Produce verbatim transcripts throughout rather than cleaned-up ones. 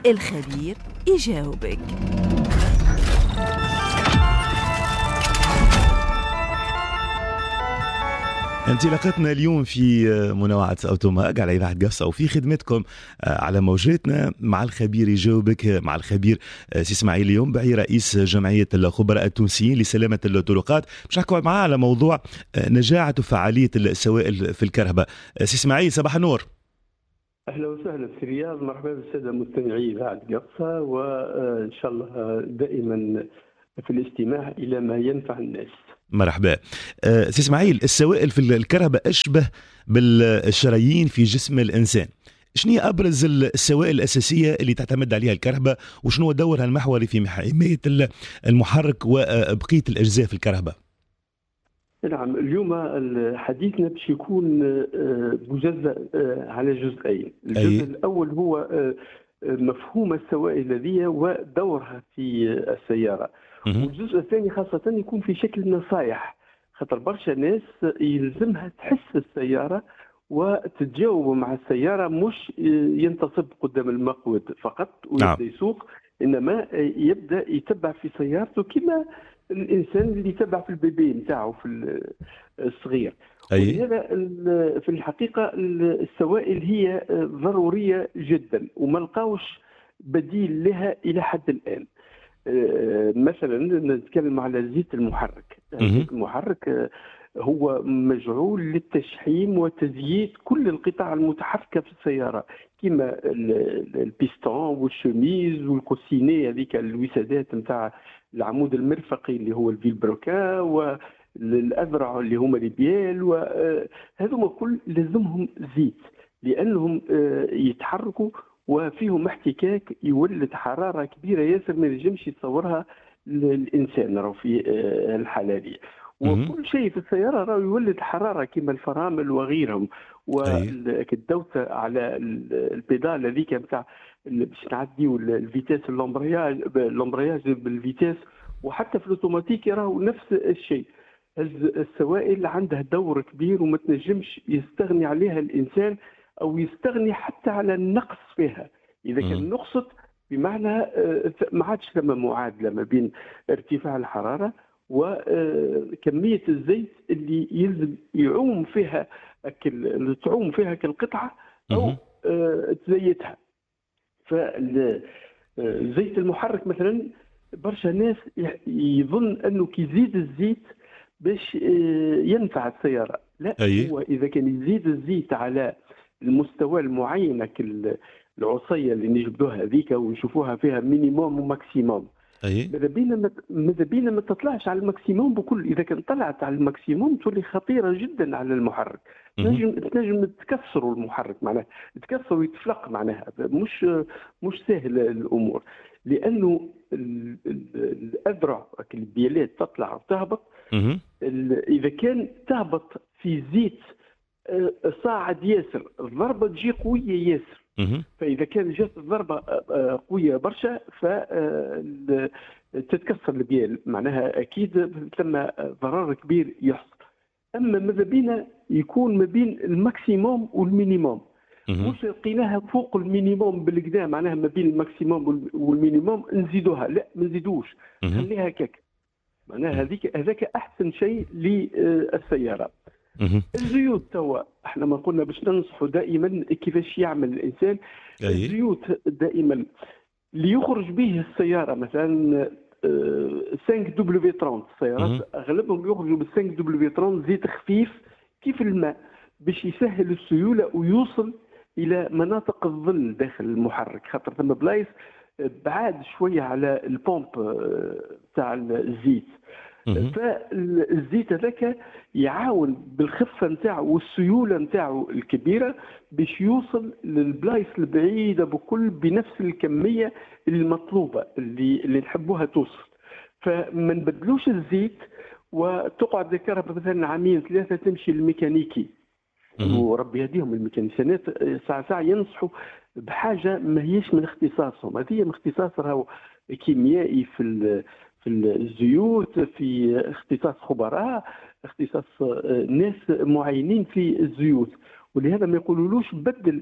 الخبير يجاوبك. انطلاقتنا اليوم في منوعة أوتوماك على إذاعة قفصة وفي خدمتكم على موجاتنا مع الخبير يجاوبك مع الخبير سي إسماعيل اليوم بعي رئيس جمعية الخبراء التونسيين لسلامة الطرقات. باش نحكوا معاه على موضوع نجاعة وفعالية السوائل في الكرهبة. سي إسماعيل صباح النور. اهلا وسهلا في رياض، مرحبا بالساده مستمعي اذاعه قفصه، وان شاء الله دائما في الاستماع الى ما ينفع الناس. مرحبا. سي إسماعيل، السوائل في الكرهبة أشبه بالشرايين في جسم الإنسان. شنو هي أبرز السوائل الأساسية اللي تعتمد عليها الكرهبة، وشنو دورها المحوري في حماية المحرك وبقية الأجزاء في الكرهبة؟ نعم، اليوم حديثنا باش يكون مجزأ على جزئين. الجزء أي. الأول هو مفهوم السوائل هذه ودورها في السيارة، والجزء الثاني خاصة يكون في شكل نصائح، خاطر برشا ناس يلزمها تحس السيارة وتتجاوب مع السيارة، مش ينتصب قدام المقود فقط ويبدأ يسوق، إنما يبدأ يتبع في سيارته كما الإنسان اللي يتبع في البيبي نتاعه في الصغير. ولهذا في الحقيقة السوائل هي ضرورية جدا وما لقاوش بديل لها إلى حد الآن. مثلا نتكلم على زيت المحرك. زيت المحرك هو مجعول للتشحيم وتزييت كل القطع المتحركة في السيارة، كما البيستون والشميز والكوسيني، هذيك الوسادات نتاع العمود المرفقي اللي هو الفيلبروكا، والأذرع اللي هما البيال، وهذوما كل لازمهم زيت لأنهم يتحركوا وفيهم احتكاك يولد حرارة كبيرة ياسر ما ينجمش يتصورها الإنسان راهو في الحالة دي. وكل شيء في السيارة راهو يولد حرارة كما الفرامل وغيرهم، والدوسة على البيدال هذيك نتاع باش نعديو الفيتاس اللومبرياج اللومبرياج بالفيتاس، وحتى في الاوتوماتيك راهو نفس الشيء. السوائل عندها دور كبير وما تنجمش يستغني عليها الإنسان أو يستغني حتى على النقص فيها. إذا كان نقصت بمعنى ما عادش ثم معادلة ما بين ارتفاع الحرارة وكمية الزيت اللي يلزم يعوم فيها كل تعوم فيها كالقطعة أو تزيتها. فزيت المحرك مثلا برشا ناس يظن أنه كي يزيد الزيت باش ينفع السيارة. لا، أيه. هو إذا كان يزيد الزيت على المستوى المعين العصية اللي نجبدوها هذيك ونشوفوها فيها مينيموم وماكسيموم، ماذا بينا ماذا بينا ما تطلعش على الماكسيموم بكل. إذا كان طلعت على الماكسيموم تولي خطيرة جدا على المحرك، تنجم تنجم تكسر المحرك، معناها تكسر ويتفلق، معناها مش مش سهل الأمور، لأنه الأذرع البيالات تطلع وتهبط. إذا كان تهبط في زيت صاعد ياسر، الضربة تجي قوية ياسر، فإذا كان جات الضربة قوية برشا فتتكسر البيال، معناها أكيد ثم ضرر كبير يحصل. أما ماذا بينا يكون ما بين الماكسيموم والمينيموم، مش لقيناها فوق المينيموم بالكدا، معناها ما بين الماكسيموم والمينيموم نزيدوها، لا ما نزيدوش، خليها هكاك، معناها هذيك هذاك أحسن شيء للسيارة. الزيوت توا احنا ما قلنا باش ننصحوا دائما كيفاش يعمل الانسان. أيه. الزيوت دائما اللي يخرج به السياره مثلا خمسة دبليو ثلاثين السيارات اغلبهم يخرجوا بال خمسة دبليو ثلاثين زيت خفيف كيف الماء باش يسهل السيوله ويوصل الى مناطق الظل داخل المحرك، خاطر ثم بلايص بعاد شويه على البومب تاع الزيت. فالزيت هذاك يعاون بالخفه نتاعو والسيوله نتاعو الكبيره باش يوصل للبلايص البعيده بكل بنفس الكميه المطلوبه اللي اللي نحبوها توصل. فما نبدلوش الزيت وتقعد الكهرباء مثلا عامين ثلاثه تمشي للميكانيكي، وربي يهديهم الميكانيسيانات ساعه ساعه ينصحوا بحاجه ما هيش من اختصاصهم، هذه من اختصاص راهو كيميائي في في الزيوت، في اختصاص خبراء، اختصاص ناس معينين في الزيوت، ولهذا ما يقولولوش بدل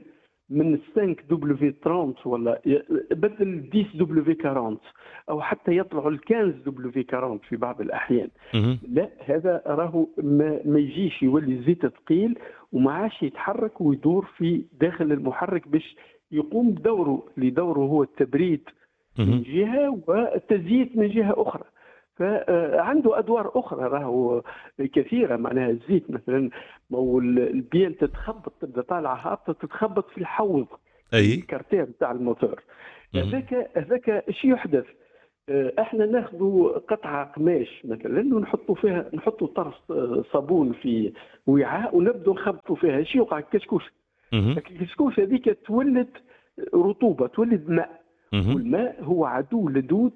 من خمسة دبليو ثلاثين ولا بدل عشرة دبليو أربعين او حتى يطلعوا ال خمسة دبليو أربعين في بعض الاحيان. لا هذا راهو ما, ما يجيش يولي زيت ثقيل وما عادش يتحرك ويدور في داخل المحرك باش يقوم بدوره اللي دوره هو التبريد من جهه والتزييت من جهه اخرى. فعنده ادوار اخرى راهو كثيره. معناها الزيت مثلا البيان تتخبط تبدا طالعه هابطه تتخبط في الحوض اي الكارتير تاع الموتور. هذاك هذاك ايش يحدث؟ احنا ناخذوا قطعه قماش مثلا ونحطوا فيها نحطوا طرف صابون في وعاء ونبدو نخبطوا فيها. ايش يوقع؟ الكشكوش. الكشكوش هذيك تولد رطوبه تولد ماء، والماء هو عدو لدود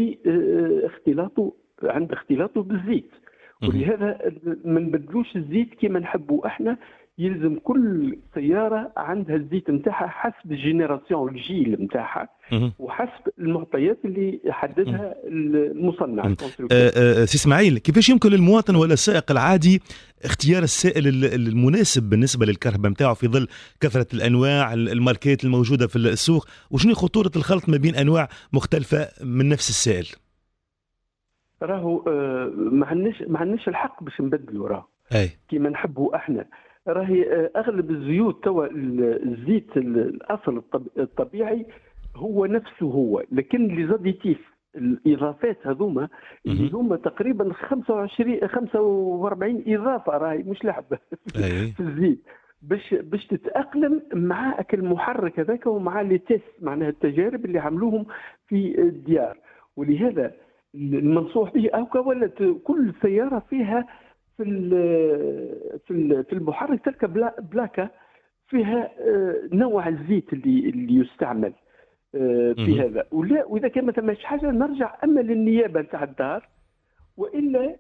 لاختلاطه عند اختلاطه بالزيت. ولهذا ما نبدلوش الزيت كما نحبوا احنا. يلزم كل سياره عندها الزيت نتاعها حسب الجينيراسيون الجيل نتاعها وحسب المعطيات اللي يحددها المصنع. أه سي اسماعيل، كيفاش يمكن للمواطن ولا السائق العادي اختيار السائل المناسب بالنسبه للكرهبه نتاعو في ظل كثره الانواع الماركات الموجوده في السوق؟ وشنو خطوره الخلط ما بين انواع مختلفه من نفس السائل؟ راهو آه ما عندناش ما عندناش الحق باش نبدلوا راهو كيما نحبوا احنا. راهي اغلب الزيوت توا الزيت الاصل الطبيعي هو نفسه هو، لكن لي زاديتيف الاضافات هذوما اللي هما تقريبا خمسة وعشرين خمسة وأربعين اضافه راهي مش لعبه في الزيت باش باش تتاقلم مع المحرك هذاك ومع لي تيست معناها التجارب اللي عملوهم في الديار. ولهذا المنصوح به او ولات كل سياره فيها في في في المحرك تلك بلاكه فيها نوع الزيت اللي اللي يستعمل في هذا. ولا واذا كان ما ثماش حاجه نرجع اما للنيابه نتاع الدار والا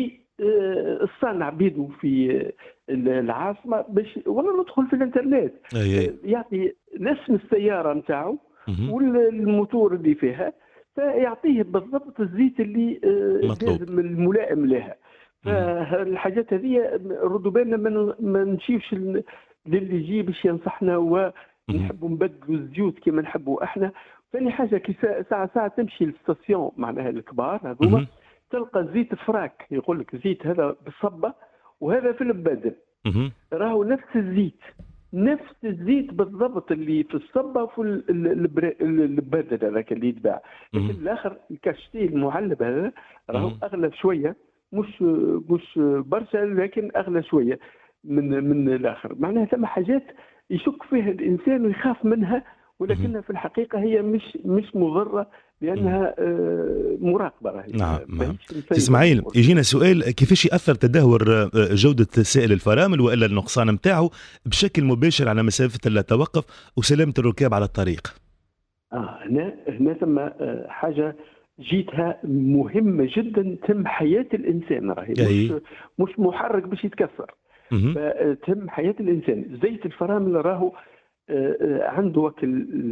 للصانع بيدو في العاصمه باش ولا ندخل في الانترنت يعطي اسم السياره نتاعو والموتور اللي فيها فيعطيه بالضبط الزيت اللي لازم الملائم لها. فالحاجات هذه ردوا بالنا ما نمشيوش للي يجي باش ينصحنا ونحبوا نبدلوا الزيوت كما نحبوا احنا. ثاني حاجه كي ساعه ساعه تمشي للستاسيون معناها الكبار هذوما تلقى زيت فراك يقول لك زيت هذا بالصبه وهذا في البادل. راهو نفس الزيت نفس الزيت بالضبط اللي في الصبه وفي البادل هذاك اللي يتباع. لكن الاخر الكاشتي المعلب هذا راهو اغلى شويه مش مش برشا لكن اغلى شويه من من الاخر. معناها ثم حاجات يشك فيها الانسان ويخاف منها ولكنها في الحقيقه هي مش مش مضره لانها مراقبه. راهي نعم. اسماعيل، يجينا سؤال: كيفاش ياثر تدهور جوده سائل الفرامل والا النقصان نتاعو بشكل مباشر على مسافه لا توقف وسلامه الركاب على الطريق؟ اه هنا هنا ثم حاجه جيتها مهمه جدا تهم حياه الانسان. راهي مش مش محرك باش يتكسر، فتهم حياه الانسان. زيت الفرامل راهو عنده وقت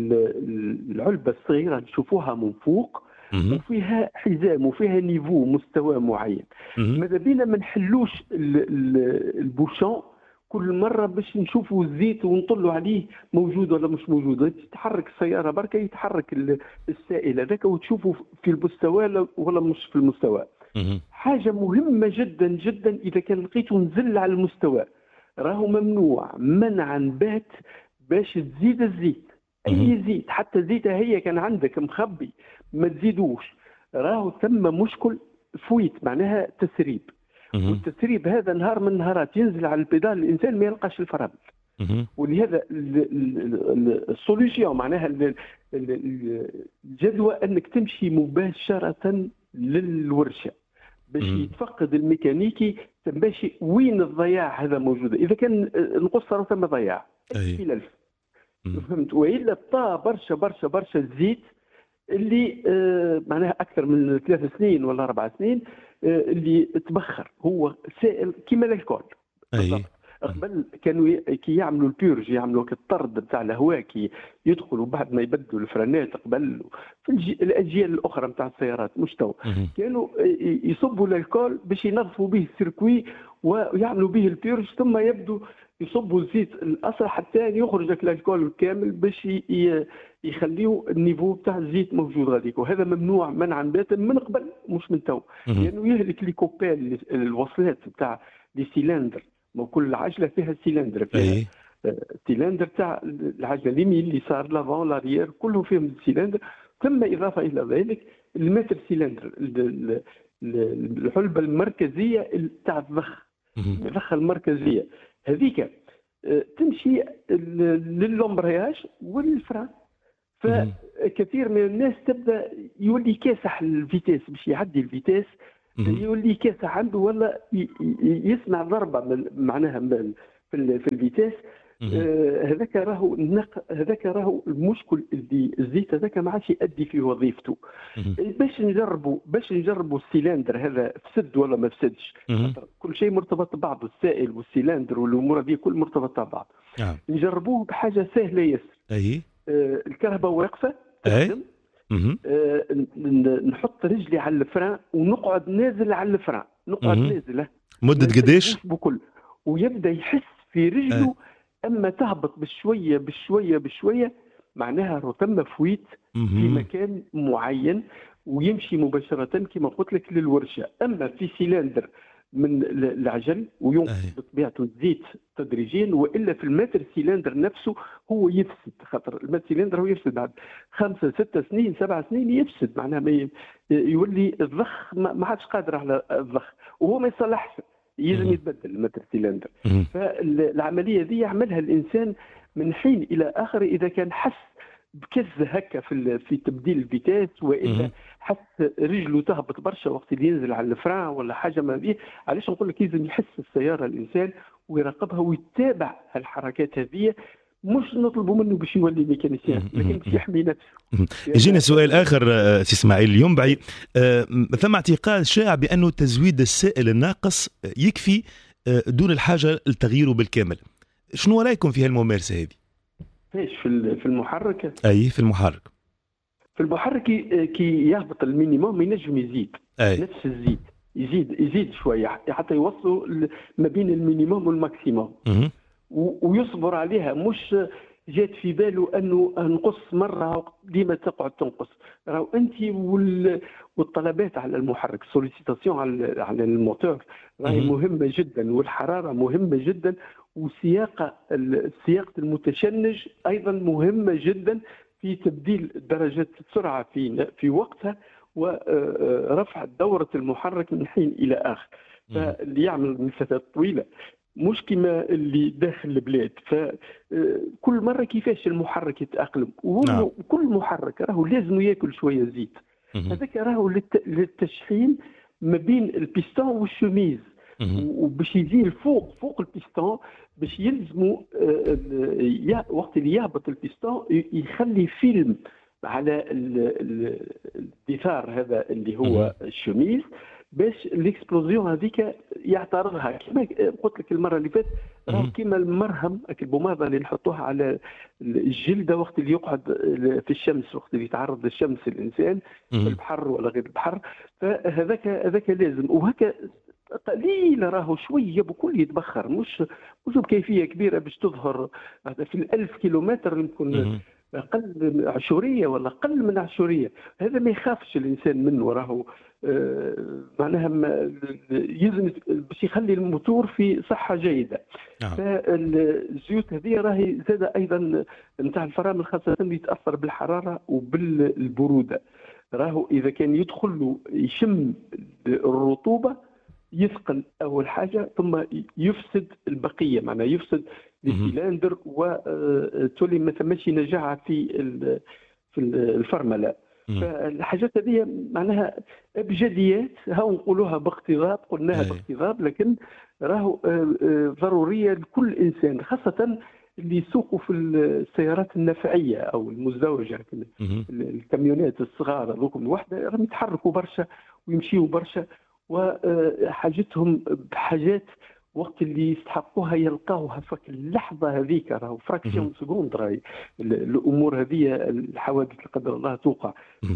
العلبه الصغيره نشوفوها من فوق وفيها حزام وفيها نيفو مستوى معين. ماذا بينا ما نحلوش البوشون كل مره باش نشوفوا الزيت ونطلوا عليه موجود ولا مش موجود. تتحرك السياره بركه يتحرك السائل هذاك وتشوفوا في المستوى ولا مش في المستوى. حاجه مهمه جدا جدا اذا كان لقيته نزل على المستوى راهو ممنوع منعا بات باش تزيد الزيت. اي زيت حتى زيتها هي كان عندك مخبي ما تزيدوش. راهو ثم مشكل فويت معناها تسريب. والتسريب هذا نهار من النهارات ينزل على البيدال الانسان ما يلقاش الفرامل. ولهذا السوليسيون معناها الجدوى انك تمشي مباشره للورشه باش يتفقد الميكانيكي باش وين الضياع هذا موجود. اذا كان نقص راه ثم ضياع في الالف فهمت. والا طا برشا برشا برشا الزيت اللي آه معناها اكثر من ثلاث سنين ولا اربع سنين آه اللي تبخر هو سائل كيما الكحول. قبل كانوا كي يعملوا البيورج يعملوا الطرد بتاع الهواء كي يدخلوا بعد ما يبدلوا الفرانات قبل في الاجيال الاخرى بتاع السيارات مش تو كانوا يصبوا الكحول باش ينظفوا به السيركوي ويعملوا به البيورج ثم يبدو يصبوا الزيت الاسرع حتى يخرج لك الكول كامل باش يخليوا النيفو تاع الزيت موجود غاديك، وهذا ممنوع منعا باتا من قبل مش من تو، لانه يهلك لي كوبال الوصلات تاع لي سيلندر. كل عجله فيها سيلندر، فيها سيلندر تاع العجله اليمين اليسار لافون لاريير كلهم فيهم سيلندر. ثم اضافه الى ذلك المتر سيلندر، الحلبه المركزيه تاع الضخ، الضخه المركزيه هذيك تمشي للومبرياج والفران. فكثير من الناس تبدا يولي كاسح الفيتاس باش يعدي الفيتاس، يولي كاسح عنده ولا يسمع ضربه معناها في في الفيتاس. هذاك راهو النق هذاك راهو المشكل اللي الزيت هذاك ما عادش يؤدي في وظيفته. باش نجربوا باش نجربوا السيلندر هذا فسد ولا ما فسدش، كل شيء مرتبط ببعض، السائل والسيلندر والامور هذه كل مرتبطه ببعض. نجربوه بحاجه سهله ياسر. اي آه الكهرباء واقفه تخدم، آه نحط رجلي على الفران ونقعد نازل على الفران، نقعد نازل مده قديش بكل، ويبدا يحس في رجله. اما تهبط بشويه بشويه بشويه معناها تم فويت في مكان معين ويمشي مباشره كما قلت لك للورشه. اما في سيلندر من العجل وينقص بطبيعته الزيت تدريجيا، والا في المتر سيلندر نفسه هو يفسد، خاطر المتر سيلندر هو يفسد بعد خمسه ستة سنين سبع سنين يفسد، معناها يولي الضخ ما عادش قادر على الضخ وهو ما يصلحش، يلزم يتبدل المتر سيلندر. فالعمليه دي يعملها الانسان من حين الى اخر اذا كان حس بكز هكا في في تبديل الفيتاس، والا حس رجله تهبط برشا وقت اللي ينزل على الفران ولا حاجه ما بيه. علاش نقول لك لازم يحس السياره الانسان ويراقبها ويتابع الحركات هذه، مش نطلبوا منه باش يولي ميكانيسيان لكن باش يحمي نفسه. يجينا سؤال اخر سي اسماعيل اليومبعي، ثم اعتقاد شائع بانه تزويد السائل الناقص يكفي دون الحاجه لتغييره بالكامل. شنو رايكم في هالممارسه هذه؟ ايش في في المحرك؟ اي في المحرك في المحرك كي يهبط المينيموم ينجم يزيد أي. نفس الزيت يزيد يزيد شويه حتى يوصلوا ما بين المينيموم والماكسيموم، ويصبر عليها. مش جات في باله انه نقص مره ديما تقعد تنقص. راهو انت والطلبات على المحرك، سوليسيتاسيون على على الموتور راهي مهمه جدا، والحراره مهمه جدا، وسياقه سياقه المتشنج ايضا مهمه جدا في تبديل درجه السرعه في في وقتها ورفع دوره المحرك من حين الى اخر. فاللي يعمل مسافات طويله مش كما اللي داخل البلاد، فكل مره كيفاش المحرك يتاقلم. وهو كل محرك راهو لازم ياكل شويه زيت، هذاك راهو للتشحيم ما بين البيستون والشوميز، وباش يجي الفوق فوق البيستون باش يلزموا وقت اللي يهبط البيستون يخلي فيلم على الدثار هذا اللي هو الشوميز باش الاكسبلوزيون هذيك يعترضها. كما قلت لك المره اللي فاتت راهو كيما المرهم البوماضه اللي نحطوها على الجلده وقت اللي يقعد في الشمس، وقت اللي يتعرض للشمس الانسان في البحر ولا غير البحر، فهذاك هذاك لازم. وهكا قليل راهو شويه بكل يتبخر، مش مش بكيفيه كبيره باش تظهر في الألف كيلومتر يمكن أقل عشورية ولا أقل من عشورية. هذا ما يخافش الإنسان منه، راهو آه معناها يلزم باش يخلي الموتور في صحة جيدة. آه. فالزيوت هذه راهي زادة أيضا نتاع الفرامل خاصة اللي يتأثر بالحرارة وبالبرودة. راهو إذا كان يدخل له يشم الرطوبة يثقل أول حاجة، ثم يفسد البقية، معناه يفسد السيلندر وتولي ما ثماش نجاعة في في الفرملة. فالحاجات هذه معناها أبجديات هاو نقولوها باقتضاب، قلناها باقتضاب، لكن راهو ضرورية لكل إنسان، خاصة اللي يسوقوا في السيارات النفعية أو المزدوجة، الكاميونات الصغار هذوكم الوحدة راهم يتحركوا برشا ويمشيوا برشا، وحاجتهم بحاجات وقت اللي يستحقوها يلقاوها في اللحظة هذيك، راهو فراكسيون سكوند راهي الأمور هذه، الحوادث لا قدر الله توقع.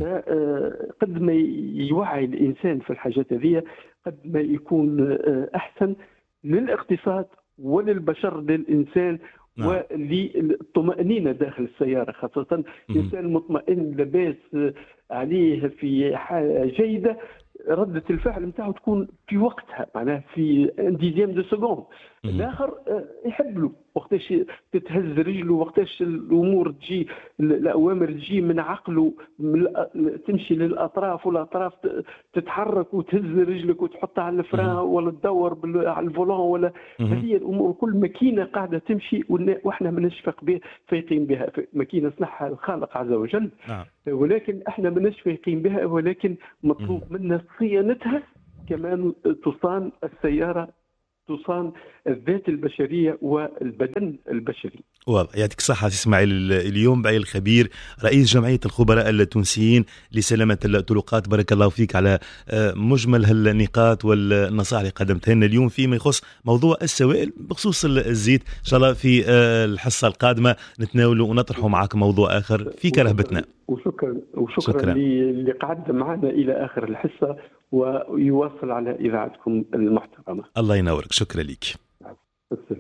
قد ما يوعي الإنسان في الحاجات هذه قد ما يكون أحسن للاقتصاد وللبشر للإنسان نعم. وللطمأنينة داخل السيارة، خاصة الإنسان مطمئن لاباس عليه في حالة جيدة، ردة الفعل نتاعو تكون في وقتها، معناها في ديزيام دو سكوند. الآخر يحب له وقتاش تتهز رجله، وقتاش الأمور تجي، الأوامر تجي من عقله، تمشي للأطراف والأطراف تتحرك وتهز رجلك وتحطها على الفران ولا تدور على الفولون، ولا هذه الأمور كل ماكينة قاعدة تمشي وإحنا ما نشفق بها فايقين بها، ماكينة صنعها الخالق عز وجل نعم. ولكن إحنا ما نش فايقين بها، ولكن مطلوب منا صيانتها، كمان تصان السيارة، تصان الذات البشرية والبدن البشري. واضح. يعطيك الصحة سي اسماعيل اليوم بعي الخبير رئيس جمعية الخبراء التونسيين لسلامة الطرقات، بارك الله فيك على مجمل هالنقاط والنصائح اللي قدمتها لنا اليوم فيما يخص موضوع السوائل بخصوص الزيت. إن شاء الله في الحصة القادمة نتناولوا ونطرحوا معك موضوع آخر في كرهبتنا. وشكرا وشكرا, وشكرا. اللي قعد معنا إلى آخر الحصة ويواصل على إذاعتكم المحترمة. الله ينورك، شكرا لك.